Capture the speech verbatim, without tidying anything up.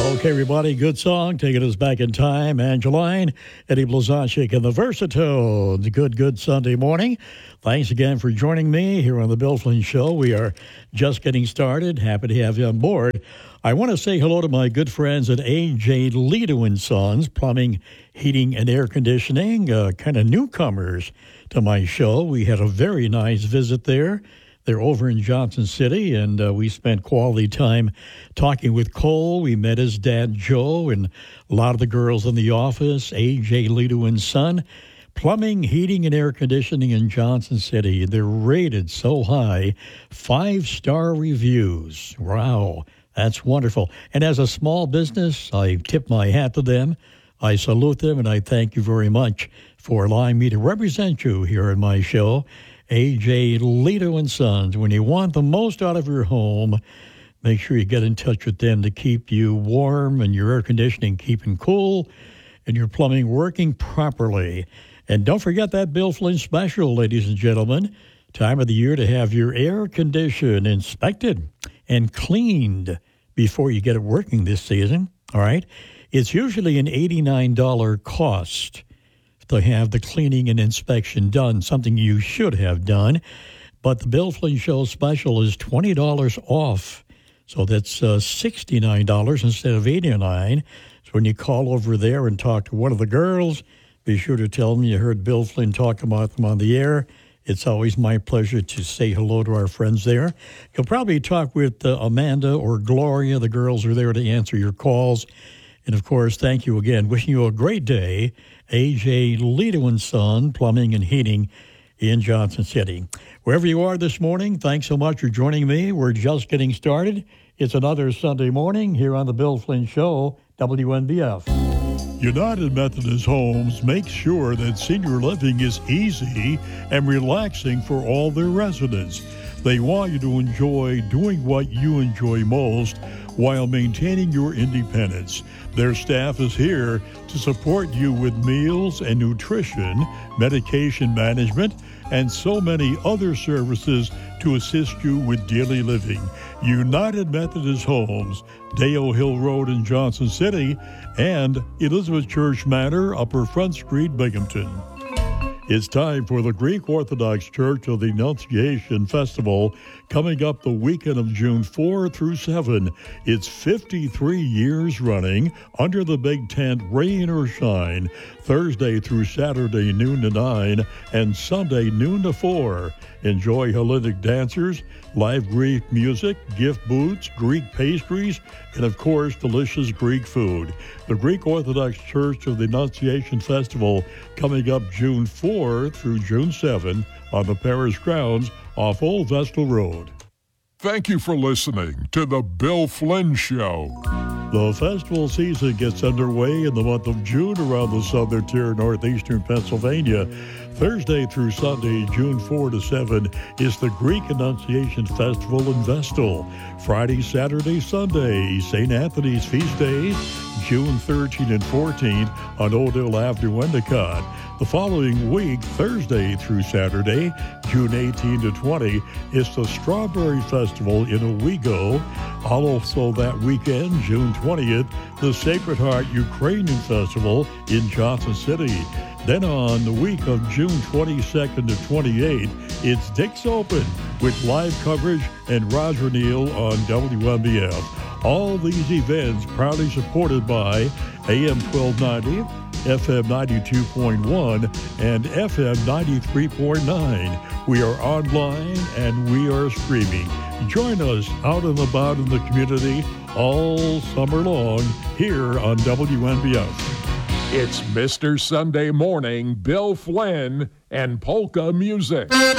Okay, everybody, good song, taking us back in time. Angeline, Eddie Blazonczyk, and the Versatones. Good, good Sunday morning. Thanks again for joining me here on the Bill Flynn Show. We are just getting started. Happy to have you on board. I want to say hello to my good friends at A J Ledo and Sons, Plumbing, Heating, and Air Conditioning, uh, kind of newcomers to my show. We had a very nice visit there. They're over in Johnson City, and uh, we spent quality time talking with Cole. We met his dad, Joe, and a lot of the girls in the office, A J Ledo and Son. Plumbing, Heating, and Air Conditioning in Johnson City. They're rated so high, five-star reviews. Wow, that's wonderful. And as a small business, I tip my hat to them. I salute them, and I thank you very much for allowing me to represent you here in my show. A J Ledo and Sons. When you want the most out of your home, make sure you get in touch with them to keep you warm and your air conditioning keeping cool and your plumbing working properly. And don't forget that Bill Flynn special, ladies and gentlemen. Time of the year to have your air conditioned, inspected, and cleaned before you get it working this season. All right? It's usually an eighty-nine dollars cost to have the cleaning and inspection done, something you should have done. But the Bill Flynn Show special is twenty dollars off. So that's uh, sixty-nine dollars instead of eighty-nine dollars. So when you call over there and talk to one of the girls, be sure to tell them you heard Bill Flynn talk about them on the air. It's always my pleasure to say hello to our friends there. You'll probably talk with uh, Amanda or Gloria. The girls are there to answer your calls. And, of course, thank you again. Wishing you a great day. A J Ledo and Son, Plumbing and Heating in Johnson City. Wherever you are this morning, thanks so much for joining me. We're just getting started. It's another Sunday morning here on the Bill Flynn Show, W N B F. United Methodist Homes makes sure that senior living is easy and relaxing for all their residents. They want you to enjoy doing what you enjoy most while maintaining your independence. Their staff is here to support you with meals and nutrition, medication management, and so many other services to assist you with daily living. United Methodist Homes, Dale Hill Road in Johnson City, and Elizabeth Church Manor, Upper Front Street, Binghamton. It's time for the Greek Orthodox Church of the Annunciation Festival coming up the weekend of June fourth through seventh. It's fifty-three years running under the big tent, rain or shine, Thursday through Saturday noon to nine and Sunday noon to four. Enjoy Hellenic dancers, live Greek music, gift booths, Greek pastries, and of course, delicious Greek food. The Greek Orthodox Church of the Annunciation Festival coming up June fourth through June seventh on the parish grounds off Old Vestal Road. Thank you for listening to The Bill Flynn Show. The festival season gets underway in the month of June around the southern tier of northeastern Pennsylvania. Thursday through Sunday, June fourth to seventh, is the Greek Annunciation Festival in Vestal. Friday, Saturday, Sunday, Saint Anthony's Feast Days, June thirteenth and fourteenth on Old Hill Avenue, Endicott. The following week, Thursday through Saturday, June eighteenth to twentieth, is the Strawberry Festival in Owego. Also that weekend, June twentieth, the Sacred Heart Ukrainian Festival in Johnson City. Then on the week of June twenty-second to twenty-eighth, it's Dick's Open with live coverage and Roger Neal on W N B F. All these events proudly supported by A M twelve ninety, F M ninety-two point one, and F M ninety-three point nine. We are online and we are streaming. Join us out and about in the community all summer long here on W N B F. It's Mister Sunday Morning, Bill Flynn, and polka music.